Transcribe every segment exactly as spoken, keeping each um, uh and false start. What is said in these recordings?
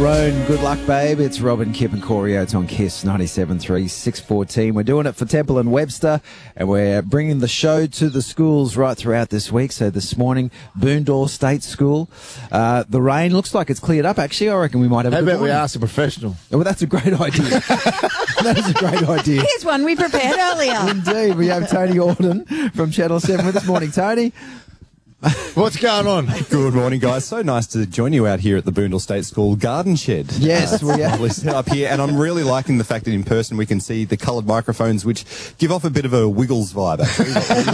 Roan, good luck, babe. It's Robin, Kip and Corey Oates on Kiss ninety-seven point three, six fourteen. We're doing it for Temple and Webster, and we're bringing the show to the schools right throughout this week. So this morning, Boondall State School. Uh, the rain looks like it's cleared up, actually. I reckon we might have a How good about we morning. ask a professional? Well, that's a great idea. That is a great idea. Here's one we prepared earlier. Indeed. We have Tony Auden from Channel seven with us. Morning, Tony. What's going on? Good morning, guys. So nice to join you out here at the Boondall State School Garden Shed. Yes, uh, we are. Lovely set up here, and I'm really liking the fact that in person we can see the coloured microphones, which give off a bit of a Wiggles vibe. Actually,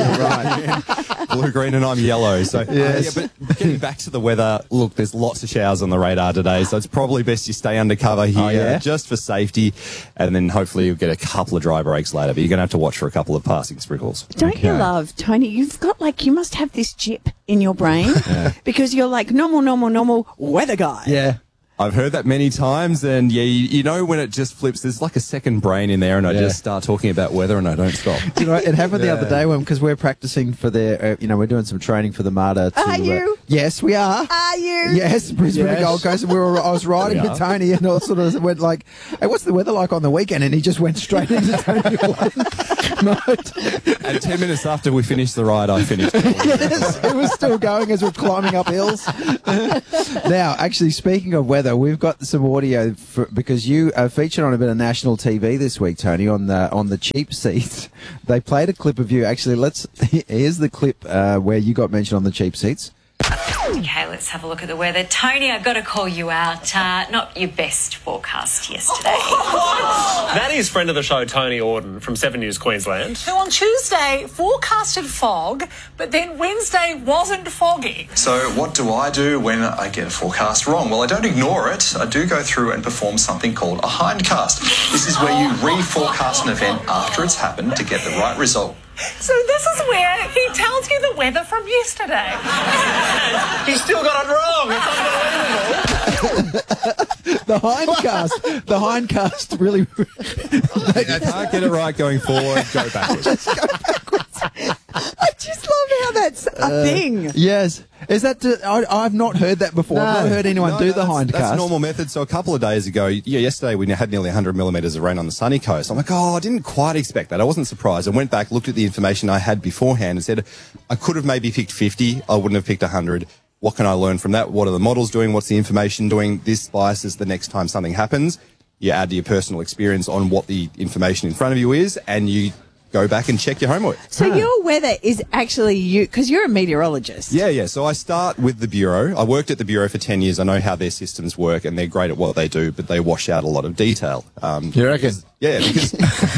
right? Blue, green, and I'm yellow. So Yes. uh, yeah, but getting back to the weather, look, there's lots of showers on the radar today, so it's probably best you stay under cover here, Oh, yeah? just for safety, and then hopefully you'll get a couple of dry breaks later. But you're going to have to watch for a couple of passing sprinkles. Don't you love, Tony, you've got like, you must have this chip in your brain because you're like normal, normal, normal weather guy. Yeah. I've heard that many times, and yeah, you, you know when it just flips, there's like a second brain in there, and I Yeah. just start talking about weather, and I don't stop. You know, it happened the other day when, because we're practicing for their, uh, you know, we're doing some training for the MARTA. To, Are you? Uh, yes, we are. Are you? Yes, Brisbane and Yes. Gold Coast. And we were, I was riding We with are. Tony, and I sort of went like, "Hey, what's the weather like on the weekend?" And he just went straight into Tony Auden mode. And ten minutes after we finished the ride, I finished. Yes, it was still going as we're climbing up hills. Now, actually, speaking of weather, we've got some audio for, because you are featured on a bit of national T V this week, Tony, on the on the cheap seats. They played a clip of you. Actually, let's. Here's the clip uh, where you got mentioned on the cheap seats. Okay, let's have a look at the weather. Tony, I've got to call you out. Uh, not your best forecast yesterday. That is friend of the show, Tony Auden from Seven News Queensland. who on Tuesday forecasted fog, but then Wednesday wasn't foggy. So what do I do when I get a forecast wrong? Well, I don't ignore it. I do go through and perform something called a hindcast. This is where you reforecast an event after it's happened to get the right result. So this is where he tells you the weather from yesterday. He still got it wrong. It's unbelievable. The hindcast. The hindcast really. You can't get it right going forward, go backwards. I just love how that's a thing. Yes. Is that? To, I, I've not heard that before. I've not heard anyone No, do no, the that's, hindcast. That's a normal method. So a couple of days ago, yeah, yesterday we had nearly one hundred millimetres of rain on the sunny coast. I'm like, oh, I didn't quite expect that. I wasn't surprised. I went back, looked at the information I had beforehand and said, I could have maybe picked fifty. I wouldn't have picked one hundred. What can I learn from that? What are the models doing? What's the information doing? This biases the next time something happens. You add to your personal experience on what the information in front of you is, and you go back and check your homework. So your weather is actually you, because you're a meteorologist. Yeah, yeah. So I start with the Bureau. I worked at the Bureau for ten years. I know how their systems work, and they're great at what they do, but they wash out a lot of detail. Um, You reckon? Yeah, because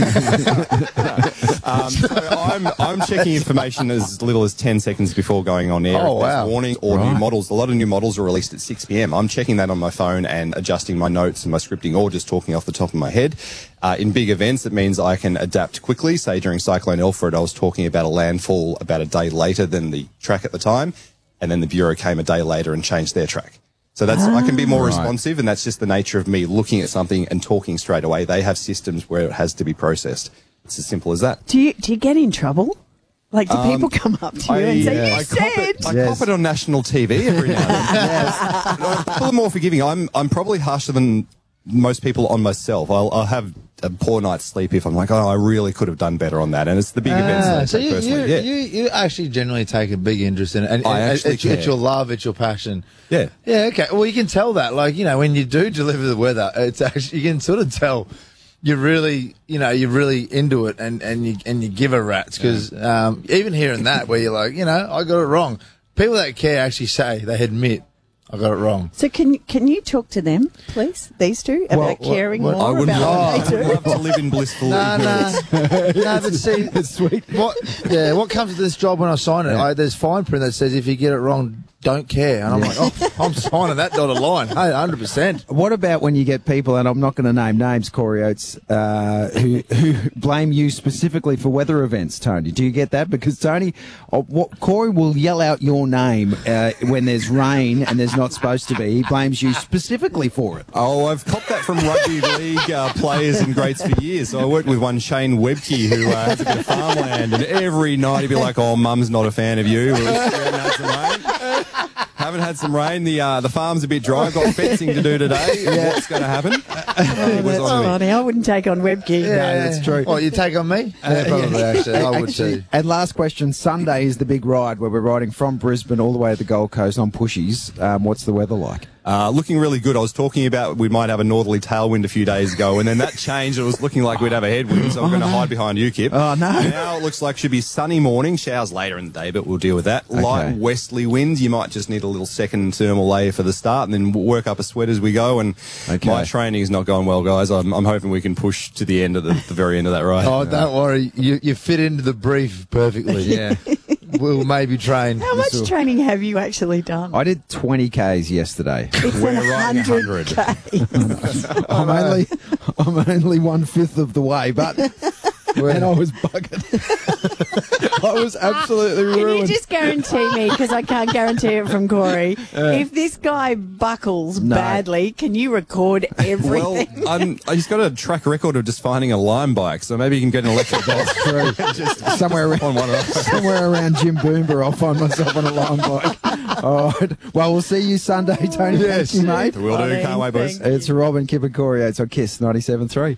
um, so I'm I'm checking information as little as ten seconds before going on air. Oh, If there's wow. warning or Right. new models. A lot of new models are released at six p.m. I'm checking that on my phone and adjusting my notes and my scripting, or just talking off the top of my head. Uh, in big events, it means I can adapt quickly. Say during Cyclone Alfred, I was talking about a landfall about a day later than the track at the time, and then the Bureau came a day later and changed their track. So that's I can be more responsive, and that's just the nature of me looking at something and talking straight away. They have systems where it has to be processed. It's as simple as that. Do you do you get in trouble? Like, do people come up to you and say, you I said? cop it, I Yes. cop it on national T V every now and then. Yes. I'm a little more forgiving. I'm I'm probably harsher than most people on myself. I'll, I'll have a poor night's sleep if I'm like, oh, I really could have done better on that. And it's the big events that I Ah, so take you, you, personally. yeah. you, you actually generally take a big interest in it. And, I and actually it's, it's care. your love, it's your passion. Yeah. Yeah, okay. Well, you can tell that. Like, you know, when you do deliver the weather, it's actually, you can sort of tell you're really, you know, you're really into it, and, and you and you give a rat's, because um, even hearing that, where you're like, you know, I got it wrong. People that care actually say, they admit, I got it wrong. So can can you talk to them, please, these two, about Well, caring what- more I would about love, what they I would do? love to live in blissful No, no, ignorance. no, but see, It's sweet. what, yeah, what comes with this job when I sign it, I, there's fine print that says if you get it wrong, don't care. And I'm like, oh, I'm signing that dotted line. Hey, one hundred percent. What about when you get people, and I'm not going to name names, Corey Oates, uh, who, who blame you specifically for weather events, Tony? Do you get that? Because, Tony, uh, what, Corey will yell out your name uh, when there's rain and there's not supposed to be. He blames you specifically for it. Oh, I've copped that from rugby league uh, players and greats for years. So I worked with one Shane Webke who uh, has a bit of farmland, and every night he'd be like, oh, mum's not a fan of you. We're experiencing some rain. Haven't had some rain. The uh, the farm's a bit dry. I've got fencing to do today. What's going to happen? It was That's on me. funny. I wouldn't take on Webkey. No, that's true. Oh, you take on me? Yeah, probably, actually. I would Actually, too. and last question. Sunday is the big ride where we're riding from Brisbane all the way to the Gold Coast on pushies. Um, what's the weather like? Uh, looking really good. I was talking about we might have a northerly tailwind a few days ago, and then that changed. It was looking like we'd have a headwind, so I'm going to hide behind you, Kip. Oh, no. Now it looks like should be sunny morning, showers later in the day, but we'll deal with that. Okay. Light westerly winds. You might just need a little second thermal layer for the start, and then we'll work up a sweat as we go. And Okay. my training is not going well, guys. I'm, I'm hoping we can push to the end of the, the very end of that ride. Oh, don't worry. You you fit into the brief perfectly. Yeah. We'll maybe train. How much training have you actually done? I did twenty Ks yesterday. It's We're an riding one hundred one K. I'm only I'm only one fifth of the way, but and I was buggered. I was absolutely Can you ruined. just guarantee me, because I can't guarantee it from Corey, if this guy buckles No. badly, can you record Well, everything? I'm, he's got a track record of just finding a Lime bike, so maybe you can get an electric bike. True. somewhere around, on one of those. somewhere around Jim Boomba, I'll find myself on a long bike. All right. Well, we'll see you Sunday, Tony. Yes. Thank you, mate. Will do. Can't wait, boys. Thank you. It's Robin, Kip and Corey. It's on Kiss ninety-seven three.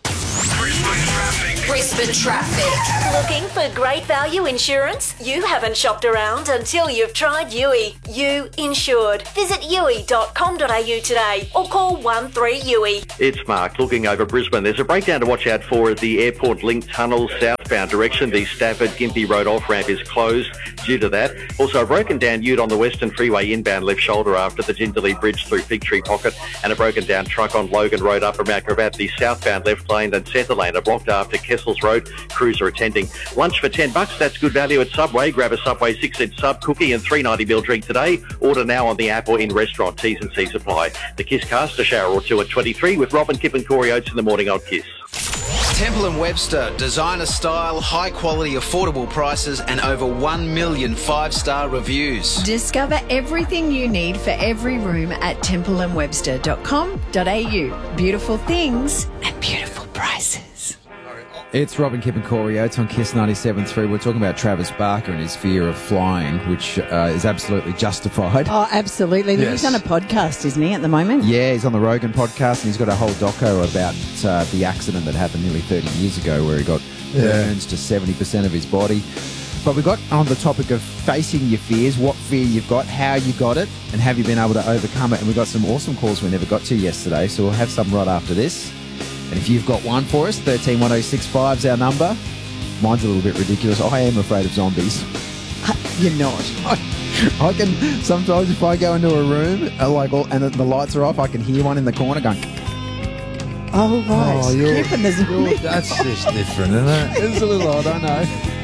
Brisbane Traffic. Looking for great value insurance? You haven't shopped around until you've tried U I. U Insured. Visit u i dot com dot a u today or call one three U I. It's Mark looking over Brisbane. There's a breakdown to watch out for at the Airport Link Tunnel southbound direction. The Stafford Gympie Road off-ramp is closed due to that. Also a broken down ute on the Western Freeway inbound left shoulder after the Jindalee Bridge through Fig Tree Pocket, and a broken down truck on Logan Road upper Mount Gravatt. The southbound left lane and centre lane are blocked after Kessels Road. Crews are attending. Lunch for ten bucks. That's good value at Subway. Grab a Subway six cent sub cookie and three ninety ml drink today. Order now on the app or in restaurant. T's and C's apply. The Kiss Cast, a shower or two at twenty-three with Robin, Kip and Corey Oates in the morning on Kiss. Temple and Webster, designer style, high quality, affordable prices, and over one million five-star reviews. Discover everything you need for every room at temple and webster dot com dot a u. Beautiful things and beautiful prices. It's Robin, Kip and Corey Oates on Kiss ninety-seven three. We're talking about Travis Barker and his fear of flying, which uh, is absolutely justified. Oh, absolutely. Yes. He's on a podcast, isn't he, at the moment? Yeah, he's on the Rogan podcast, and he's got a whole doco about uh, the accident that happened nearly thirty years ago where he got Yeah. burns to seventy percent of his body. But we got on the topic of facing your fears, what fear you've got, how you got it, and have you been able to overcome it. And we got some awesome calls we never got to yesterday, so we'll have some right after this. And if you've got one for us, thirteen one oh six five is our number. Mine's a little bit ridiculous. I am afraid of zombies. You're not. I can sometimes if I go into a room uh, like all, and the, the lights are off, I can hear one in the corner going. Oh, right. Oh, you're- Kip and the zombie. That's just different, isn't it? It's a little odd, I know.